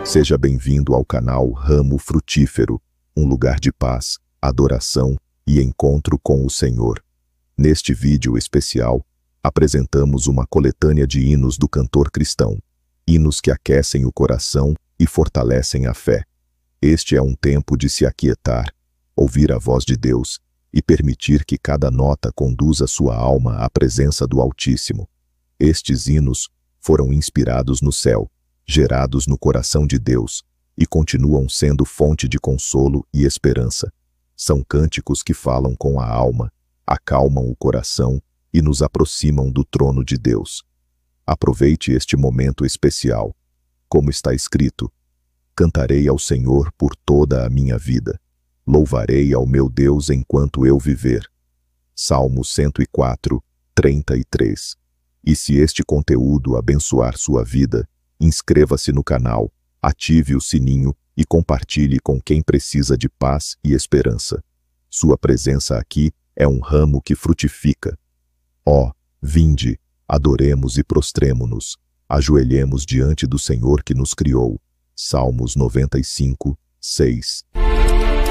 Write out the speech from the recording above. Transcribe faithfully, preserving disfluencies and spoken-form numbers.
Seja bem-vindo ao canal Ramo Frutífero, um lugar de paz, adoração e encontro com o Senhor. Neste vídeo especial, apresentamos uma coletânea de hinos do cantor cristão, hinos que aquecem o coração e fortalecem a fé. Este é um tempo de se aquietar, ouvir a voz de Deus e permitir que cada nota conduza sua alma à presença do Altíssimo. Estes hinos foram inspirados no céu, gerados no coração de Deus, e continuam sendo fonte de consolo e esperança. São cânticos que falam com a alma, acalmam o coração e nos aproximam do trono de Deus. Aproveite este momento especial. Como está escrito: cantarei ao Senhor por toda a minha vida. Louvarei ao meu Deus enquanto eu viver. Salmo cento e quatro, trinta e três. E se este conteúdo abençoar sua vida, inscreva-se no canal, ative o sininho e compartilhe com quem precisa de paz e esperança. Sua presença aqui é um ramo que frutifica. Ó, vinde, adoremos e prostremo-nos, ajoelhemos diante do Senhor que nos criou. Salmos noventa e cinco, seis.